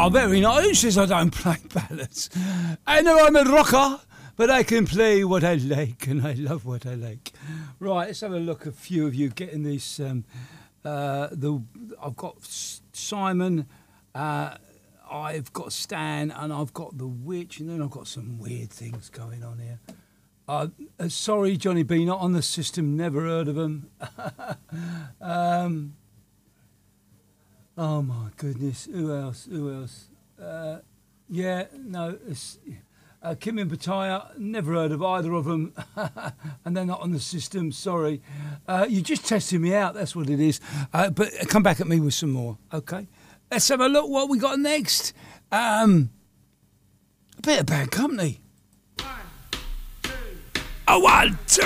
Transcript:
Oh, very nice. Who says I don't play ballads? I know I'm a rocker, but I can play what I like, and I love what I like. Right, let's have a look. A few of you getting this. I've got Simon, I've got Stan, and I've got the Witch, and then I've got some weird things going on here. Sorry, Johnny B, not on the system. Never heard of them. Oh my goodness, who else? Yeah, no, it's Kim and Pattaya, never heard of either of them, and they're not on the system, sorry. You're just testing me out, that's what it is. But come back at me with some more, okay? Let's have a look what we got next. A bit of Bad Company. 1, 2. Oh, 1, 2.